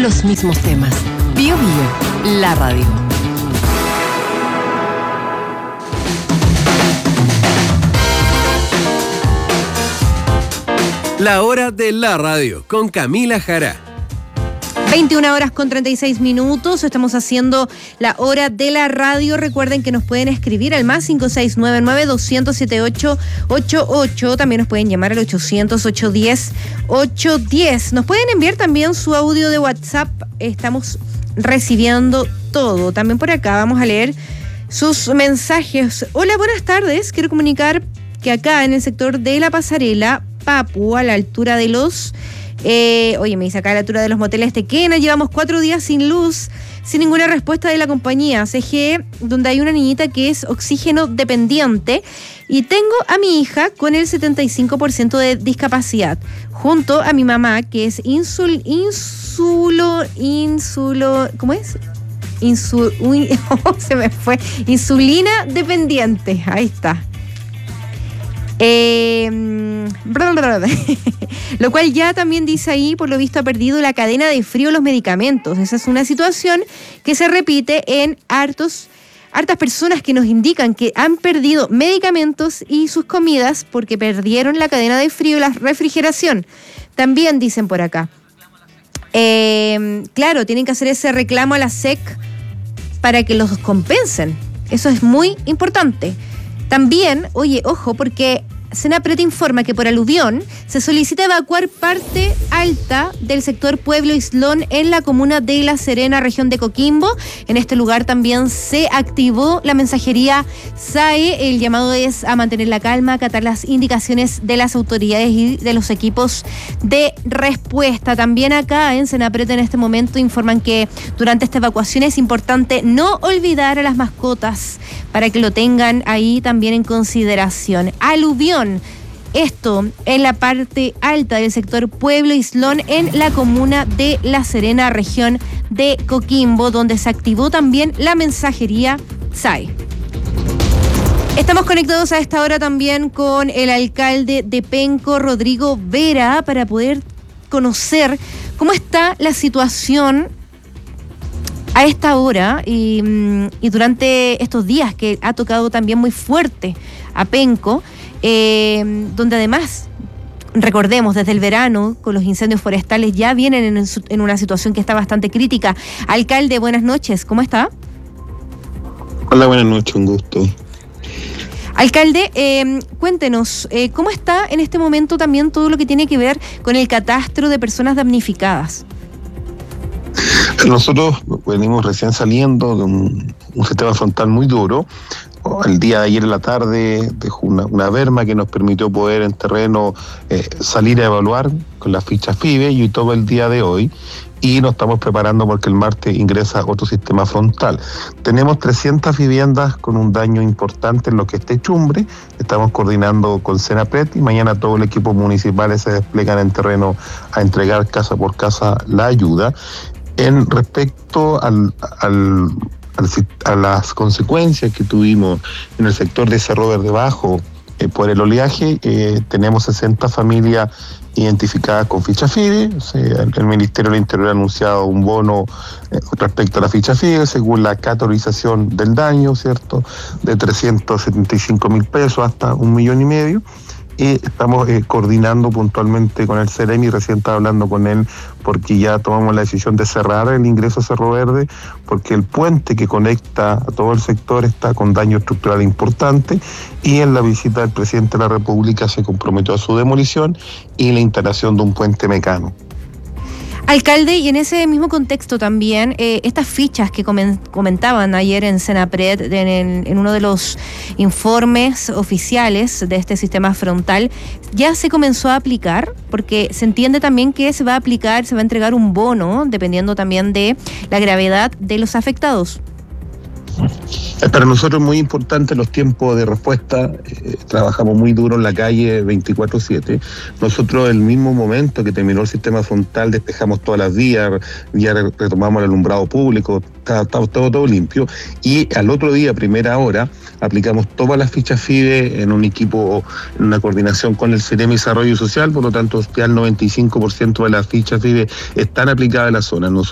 los mismos temas. Bio Bio, la radio. La hora de la radio con Camila Jara. 21 horas con 36 minutos. Estamos haciendo la hora de la radio. Recuerden que nos pueden escribir al más 5699-2007888. También nos pueden llamar al 800-810-810. Nos pueden enviar también su audio de WhatsApp. Estamos recibiendo todo. También por acá vamos a leer sus mensajes. Hola, buenas tardes. Quiero comunicar que acá en el sector de La Pasarela, Papu, a la altura de los... me dice acá a la altura de los moteles Tequena, llevamos 4 días sin luz, sin ninguna respuesta de la compañía CGE, donde hay una niñita que es oxígeno dependiente, y tengo a mi hija con el 75% de discapacidad, junto a mi mamá que es ¿cómo es? Se me fue. Insulina dependiente, ahí está. Lo cual ya también dice ahí, por lo visto ha perdido la cadena de frío de los medicamentos. Esa es una situación que se repite en hartas personas que nos indican que han perdido medicamentos y sus comidas porque perdieron la cadena de frío y la refrigeración. También dicen por acá. Claro, tienen que hacer ese reclamo a la SEC para que los compensen. Eso es muy importante. También, ojo, porque Senapred informa que por aluvión se solicita evacuar parte alta del sector Pueblo Islón en la comuna de La Serena, región de Coquimbo. En este lugar también se activó la mensajería SAE. El llamado es a mantener la calma, acatar las indicaciones de las autoridades y de los equipos de respuesta. También acá en Senapred en este momento informan que durante esta evacuación es importante no olvidar a las mascotas para que lo tengan ahí también en consideración. Aluvión. Esto en la parte alta del sector Pueblo Islón en la comuna de La Serena, región de Coquimbo, donde se activó también la mensajería SAE. Estamos conectados a esta hora también con el alcalde de Penco, Rodrigo Vera, para poder conocer cómo está la situación a esta hora y durante estos días que ha tocado también muy fuerte a Penco. Donde además, recordemos, desde el verano, con los incendios forestales ya vienen en una situación que está bastante crítica. Alcalde, buenas noches, ¿cómo está? Hola, buenas noches, un gusto. Alcalde, cuéntenos, ¿cómo está en este momento también todo lo que tiene que ver con el catastro de personas damnificadas? Nosotros venimos recién saliendo de un sistema frontal muy duro. El día de ayer en la tarde dejó una berma que nos permitió poder en terreno salir a evaluar con las fichas FIBE y todo el día de hoy. Y nos estamos preparando porque el martes ingresa otro sistema frontal. Tenemos 300 viviendas con un daño importante en lo que es techumbre. Estamos coordinando con Senapred y mañana todo el equipo municipal se desplegan en terreno a entregar casa por casa la ayuda. En respecto a las consecuencias que tuvimos en el sector de Cerro Verde Bajo por el oleaje, tenemos 60 familias identificadas con ficha FIBE. El Ministerio del Interior ha anunciado un bono respecto a la ficha FIBE según la categorización del daño, ¿cierto? De 375.000 pesos hasta 1,5 millones. Y estamos coordinando puntualmente con el CEREMI, recién estaba hablando con él porque ya tomamos la decisión de cerrar el ingreso a Cerro Verde porque el puente que conecta a todo el sector está con daño estructural importante y en la visita del presidente de la República se comprometió a su demolición y la instalación de un puente mecano. Alcalde, y en ese mismo contexto también, estas fichas que comentaban ayer en Senapred, en uno de los informes oficiales de este sistema frontal, ¿ya se comenzó a aplicar? Porque se entiende también que se va a aplicar, se va a entregar un bono, dependiendo también de la gravedad de los afectados. Para nosotros es muy importante los tiempos de respuesta. Trabajamos muy duro en la calle 24/7. Nosotros, en el mismo momento que terminó el sistema frontal, despejamos todas las vías, ya retomamos el alumbrado público, está todo limpio. Y al otro día, primera hora, aplicamos todas las fichas FIBE en un equipo, en una coordinación con el CEREMI Desarrollo Social. Por lo tanto, ya el 95% de las fichas FIBE están aplicadas en la zona.